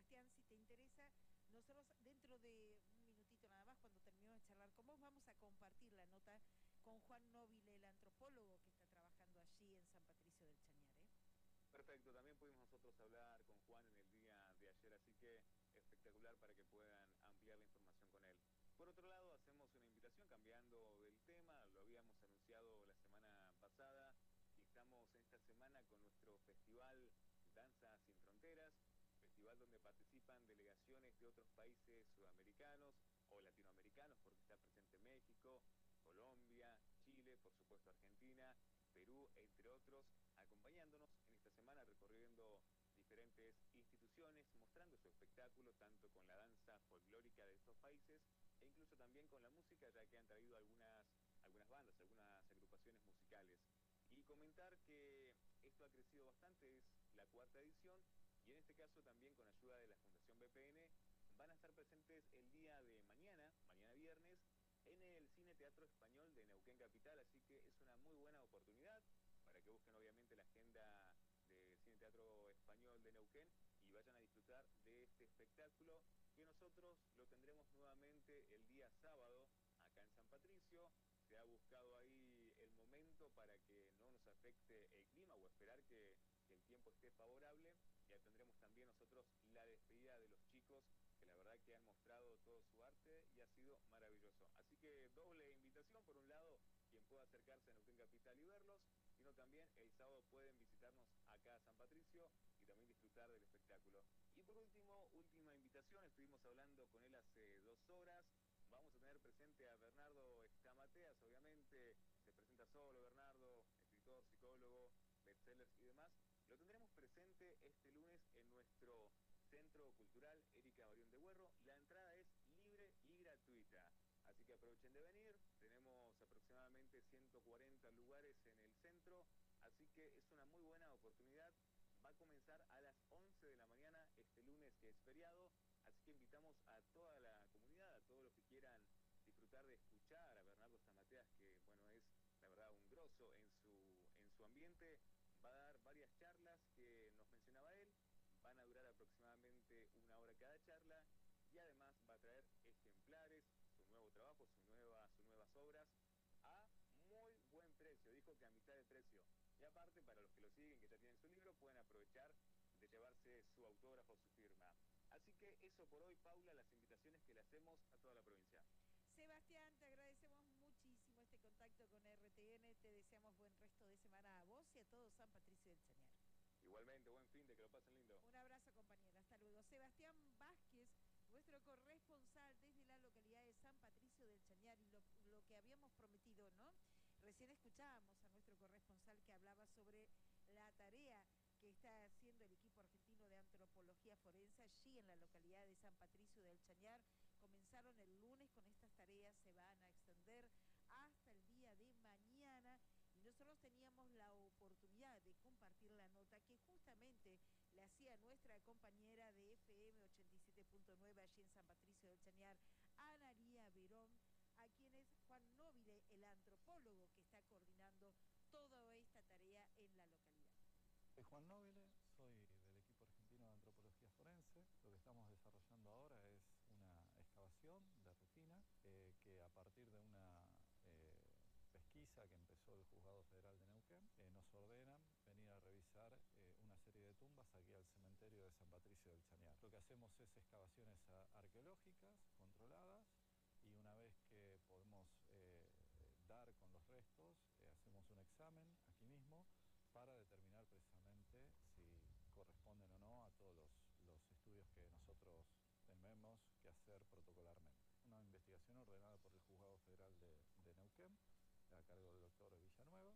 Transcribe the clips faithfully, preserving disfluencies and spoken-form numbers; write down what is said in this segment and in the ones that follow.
Sebastián, si te interesa, nosotros dentro de un minutito nada más, cuando terminemos de charlar con vos, vamos a compartir la nota con Juan Nobile, el antropólogo que está trabajando allí en San Patricio del Chañar, ¿eh? Perfecto, también pudimos nosotros hablar con Juan en el día de ayer, así que espectacular para que puedan ampliar la información con él. Por otro lado, hacemos una invitación cambiando del tema, lo habíamos anunciado la semana pasada y estamos en esta semana con nuestro festival Danza Sin Fronteras, festival donde participan delegaciones de otros países sudamericanos o latinoamericanos, porque está presente México, Colombia, Chile, por supuesto Argentina, Perú, entre otros, acompañándonos en esta semana recorriendo diferentes instituciones, mostrando su espectáculo tanto con la danza folclórica de estos países e incluso también con la música, ya que han traído algunas, algunas bandas, algunas agrupaciones musicales. Y comentar que esto ha crecido bastante, es la cuarta edición, y en este caso también con ayuda de la Fundación B P N van a estar presentes el día de mañana, mañana viernes, en el Cine Teatro Español de Neuquén Capital, así que es una muy buena oportunidad para que busquen obviamente la agenda del Cine Teatro Español de Neuquén y vayan a disfrutar de este espectáculo que nosotros lo tendremos nuevamente el día sábado acá en San Patricio. Se ha buscado ahí el momento para que no nos afecte el clima o esperar que, que el tiempo esté favorable. Ya tendremos también nosotros la despedida de los chicos que la verdad que han mostrado todo su arte y ha sido maravilloso. Así que doble invitación, por un lado, quien pueda acercarse a Neuquén Capital y verlos, sino también el sábado pueden visitarnos acá a San Patricio y también disfrutar del espectáculo. Y por último, última invitación, estuvimos hablando con él hace dos horas, vamos a tener presente a Bernardo Estamateas, obviamente se presenta solo Bernardo, escritor, psicólogo, bestsellers y demás. Lo tendremos presente este lunes en nuestro Centro Cultural Erika Orión de Huerro. La entrada es libre y gratuita, así que aprovechen de venir. Tenemos aproximadamente ciento cuarenta lugares en el centro, así que es una muy buena oportunidad. Va a comenzar a las once de la mañana este lunes, que es feriado, así que invitamos a toda la comunidad, a todos los que quieran disfrutar de escuchar a Bernardo Stamateas, que bueno, es la verdad un grosso en su, en su ambiente. Va a dar varias charlas que nos mencionaba él, van a durar aproximadamente una hora cada charla y además va a traer ejemplares, su nuevo trabajo, su nueva, sus nuevas obras a muy buen precio, dijo que a mitad de precio. Y aparte, para los que lo siguen, que ya tienen su libro, pueden aprovechar de llevarse su autógrafo, su firma. Así que eso por hoy, Paula, las invitaciones que le hacemos a toda la provincia. Sebastián, te agradecemos muchísimo este contacto con R T N, te deseamos buen resto de semana a vos y a todo San Patricio del Chañar. Igualmente, buen fin de que lo pasen lindo. Un abrazo, compañera. Hasta luego. Sebastián Vázquez, nuestro corresponsal desde la localidad de San Patricio del Chañar, y lo, lo que habíamos prometido, ¿no? Recién escuchábamos a nuestro corresponsal que hablaba sobre la tarea que está haciendo el equipo argentino de antropología forense allí en la localidad de San Patricio del Chañar. Comenzaron el lunes con estas tareas, se van a extender hasta el día de mañana. Y nosotros teníamos la oportunidad de compartir la nota que justamente le hacía nuestra compañera de F M ochenta y siete punto nueve allí en San Patricio del Chañar, Analía Verón, a quien es Juan Nobile, el antropólogo que está coordinando toda esta tarea en la localidad. Soy Juan Nobile, soy del equipo argentino de antropología forense. Lo que estamos desarrollando ahora es una excavación de rutina eh, que a partir de una eh, pesquisa que empezó el Juzgado Federal de Neuquén, eh, nos ordenan venir a revisar eh, una serie de tumbas aquí al cementerio de San Patricio del Chañar. Lo que hacemos es excavaciones arqueológicas controladas y una vez que podemos eh, dar con los restos, eh, hacemos un examen aquí mismo para determinar precisamente si corresponden o no a todos los, los estudios que nosotros tenemos que hacer protocolarmente. Una investigación ordenada por el Juzgado Federal de, de Neuquén, a cargo del doctor Villanueva,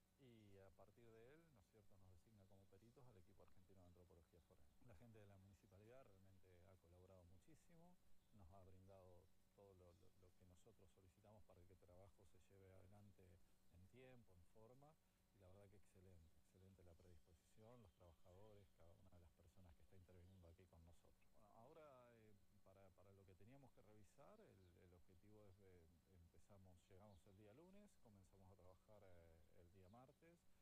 y a partir de él, ¿no es cierto?, nos designa como peritos al equipo argentino de antropología forense. La gente de la municipalidad realmente ha colaborado muchísimo, nos ha brindado todo lo, lo, lo que nosotros solicitamos para que el trabajo se lleve adelante en tiempo, en forma, y la verdad que excelente, excelente la predisposición, los trabajadores, cada una de las personas que está interviniendo aquí con nosotros. Bueno, ahora eh, para, para lo que teníamos que revisar, el, el objetivo es, eh, empezamos, llegamos el día lunes, comenzamos a trabajar eh, el día martes,